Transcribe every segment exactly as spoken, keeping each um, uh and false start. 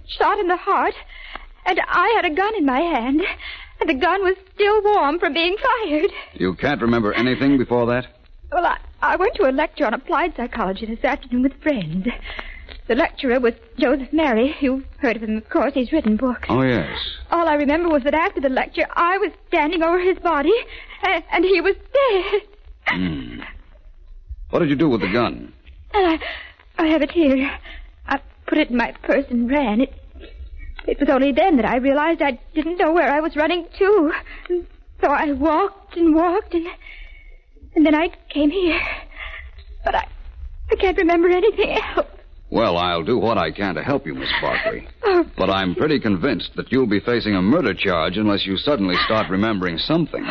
shot in the heart, and I had a gun in my hand, and the gun was still warm from being fired. You can't remember anything before that? Well, I, I went to a lecture on applied psychology this afternoon with friends. The lecturer was Joseph Mary. You've heard of him, of course. He's written books. Oh, yes. All I remember was that after the lecture, I was standing over his body, and, and he was dead. Hmm. What did you do with the gun? I, I have it here. I put it in my purse and ran. It, it was only then that I realized I didn't know where I was running to. So I walked and walked, and, and then I came here. But I, I can't remember anything else. Well, I'll do what I can to help you, Miss Barkley. Oh, but I'm pretty convinced that you'll be facing a murder charge unless you suddenly start remembering something.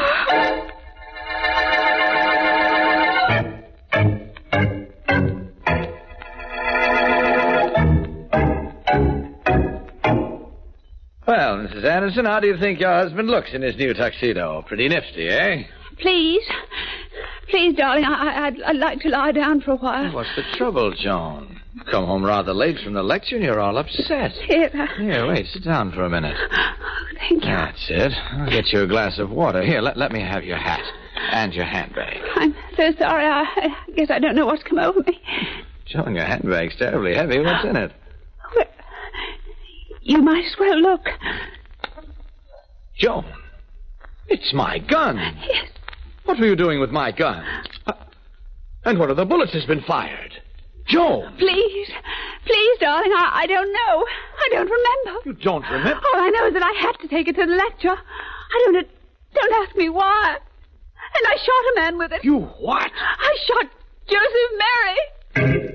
Well, Missus Anderson, how do you think your husband looks in his new tuxedo? Pretty nifty, eh? Please. Please, darling, I, I'd, I'd like to lie down for a while. What's the trouble, Joan? Come home rather late from the lecture and you're all upset. Here, I... Here, wait, sit down for a minute. Oh, thank you. That's it. I'll get you a glass of water. Here, let, let me have your hat and your handbag. I'm so sorry. I, I guess I don't know what's come over me. Joan, your handbag's terribly heavy. What's in it? Well, you might as well look. Joan, it's my gun. Yes. What were you doing with my gun? Uh, and one of the bullets has been fired. Joan! Please. Please, darling, I, I don't know. I don't remember. You don't remember? All I know is that I had to take it to the lecture. I don't... Don't ask me why. And I shot a man with it. You what? I shot Joseph Mary.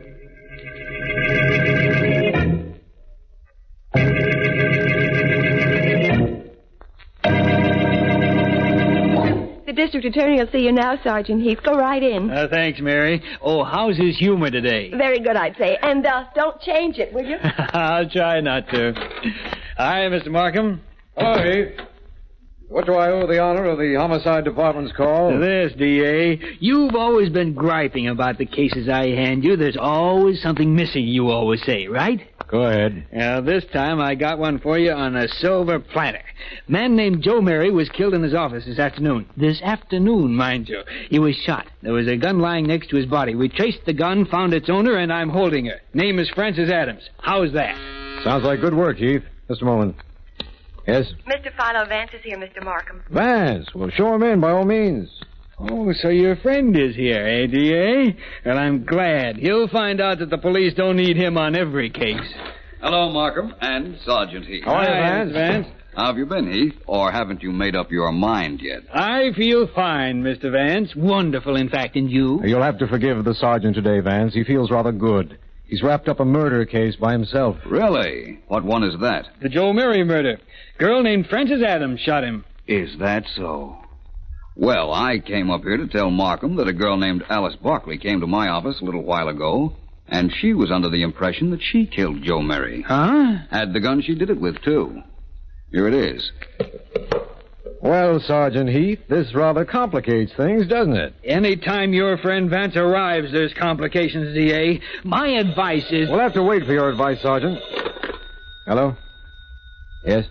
The district attorney will see you now, Sergeant Heath. Go right in. Uh, thanks, Mary. Oh, how's his humor today? Very good, I'd say. And uh, don't change it, will you? I'll try not to. Hi, Mister Markham. Oh, Heath. What do I owe the honor of the Homicide Department's call? This, D A. You've always been griping about the cases I hand you. There's always something missing, you always say, right? Go ahead. Now, this time I got one for you on a silver platter. A man named Joe Mary was killed in his office this afternoon. This afternoon, mind you. He was shot. There was a gun lying next to his body. We traced the gun, found its owner, and I'm holding her. Name is Frances Adams. How's that? Sounds like good work, Heath. Just a moment. Yes? Mister Philo Vance is here, Mister Markham. Vance? Well, show him in, by all means. Oh, so your friend is here, eh, D A? Well, I'm glad. He'll find out that the police don't need him on every case. Hello, Markham, and Sergeant Heath. How are you, Hi, Vance? Vance. How have you been, Heath? Or haven't you made up your mind yet? I feel fine, Mister Vance. Wonderful, in fact, and you? You'll have to forgive the sergeant today, Vance. He feels rather good. He's wrapped up a murder case by himself. Really? What one is that? The Joe Mary murder. Girl named Frances Adams shot him. Is that so? Well, I came up here to tell Markham that a girl named Alice Barkley came to my office a little while ago, and she was under the impression that she killed Joe Mary. Huh? Had the gun she did it with, too. Here it is. Well, Sergeant Heath, this rather complicates things, doesn't it? Any time your friend Vance arrives, there's complications, D A. My advice is... We'll have to wait for your advice, Sergeant. Hello? Yes?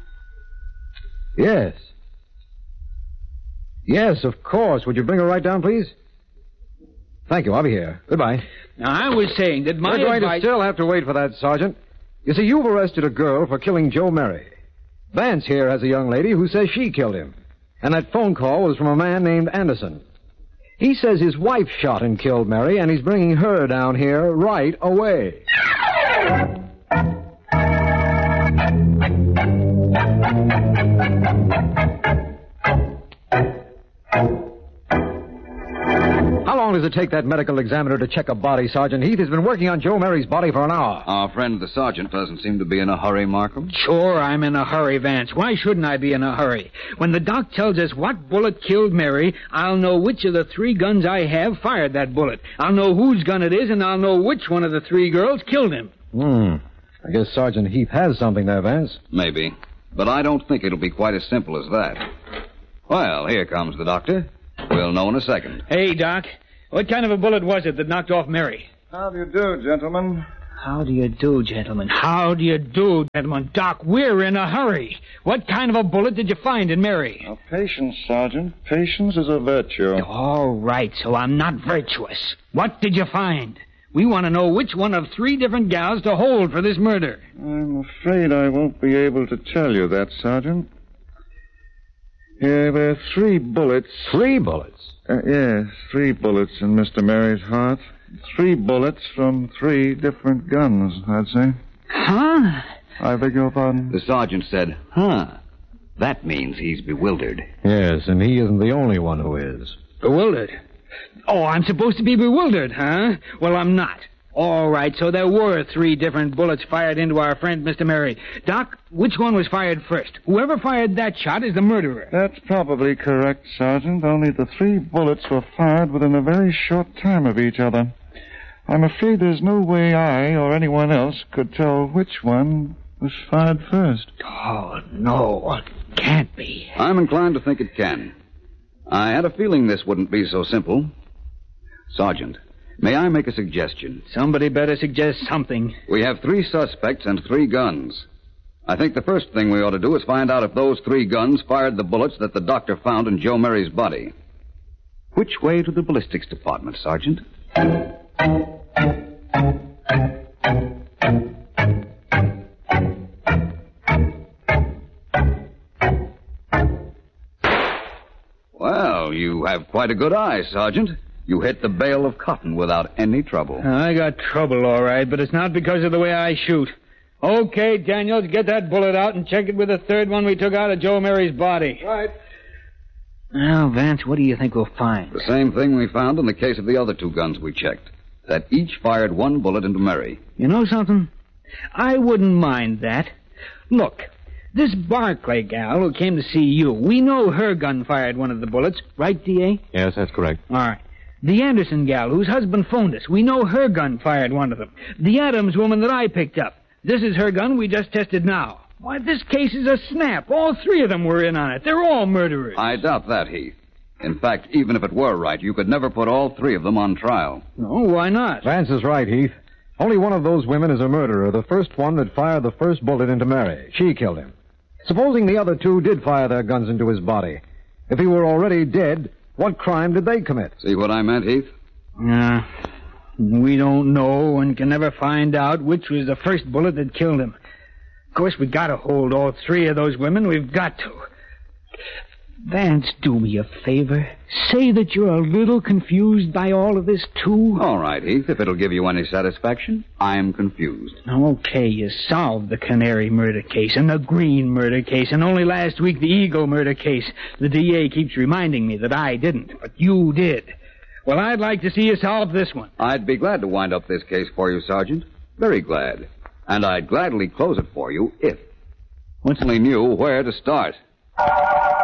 Yes. Yes, of course. Would you bring her right down, please? Thank you. I'll be here. Goodbye. Now, I was saying that my We're going advice... to still have to wait for that, Sergeant. You see, you've arrested a girl for killing Joe Mary. Vance here has a young lady who says she killed him. And that phone call was from a man named Anderson. He says his wife shot and killed Mary, and he's bringing her down here right away. How long does it take that medical examiner to check a body, Sergeant Heath? He's been working on Joe Mary's body for an hour. Our friend the sergeant doesn't seem to be in a hurry, Markham. Sure, I'm in a hurry, Vance. Why shouldn't I be in a hurry? When the doc tells us what bullet killed Mary, I'll know which of the three guns I have fired that bullet. I'll know whose gun it is, and I'll know which one of the three girls killed him. Hmm. I guess Sergeant Heath has something there, Vance. Maybe. But I don't think it'll be quite as simple as that. Well, here comes the doctor. We'll know in a second. Hey, Doc. What kind of a bullet was it that knocked off Mary? How do you do, gentlemen? How do you do, gentlemen? How do you do, gentlemen? Doc, we're in a hurry. What kind of a bullet did you find in Mary? Now, patience, Sergeant. Patience is a virtue. All right, so I'm not virtuous. What did you find? We want to know which one of three different gals to hold for this murder. I'm afraid I won't be able to tell you that, Sergeant. Yeah, there are three bullets. Three bullets? Uh, yes, three bullets in Mister Mary's heart. Three bullets from three different guns, I'd say. Huh? I beg your pardon? The sergeant said, huh. That means he's bewildered. Yes, and he isn't the only one who is. Bewildered? Oh, I'm supposed to be bewildered, huh? Well, I'm not. All right, so there were three different bullets fired into our friend, Mister Mary. Doc, which one was fired first? Whoever fired that shot is the murderer. That's probably correct, Sergeant, only the three bullets were fired within a very short time of each other. I'm afraid there's no way I or anyone else could tell which one was fired first. Oh, no, it can't be. I'm inclined to think it can. I had a feeling this wouldn't be so simple. Sergeant, may I make a suggestion? Somebody better suggest something. We have three suspects and three guns. I think the first thing we ought to do is find out if those three guns fired the bullets that the doctor found in Joe Mary's body. Which way to the ballistics department, Sergeant? Well, you have quite a good eye, Sergeant. You hit the bale of cotton without any trouble. I got trouble, all right, but it's not because of the way I shoot. Okay, Daniels, get that bullet out and check it with the third one we took out of Joe Mary's body. Right. Now, Vance, what do you think we'll find? The same thing we found in the case of the other two guns we checked. That each fired one bullet into Mary. You know something? I wouldn't mind that. Look, this Barclay gal who came to see you, we know her gun fired one of the bullets, right, D A? Yes, that's correct. All right. The Anderson gal whose husband phoned us, we know her gun fired one of them. The Adams woman that I picked up, this is her gun we just tested now. Why, this case is a snap. All three of them were in on it. They're all murderers. I doubt that, Heath. In fact, even if it were right, you could never put all three of them on trial. No, why not? Vance is right, Heath. Only one of those women is a murderer, the first one that fired the first bullet into Mary. She killed him. Supposing the other two did fire their guns into his body. If he were already dead, what crime did they commit? See what I meant, Heath? Yeah. We don't know and can never find out which was the first bullet that killed him. Of course, we gotta hold all three of those women. We've got to. Vance, do me a favor. Say that you're a little confused by all of this, too. All right, Heath, if it'll give you any satisfaction, I'm confused. Okay, you solved the Canary murder case and the Green murder case, and only last week the Eagle murder case. The D A keeps reminding me that I didn't, but you did. Well, I'd like to see you solve this one. I'd be glad to wind up this case for you, Sergeant. Very glad. And I'd gladly close it for you if only knew where to start.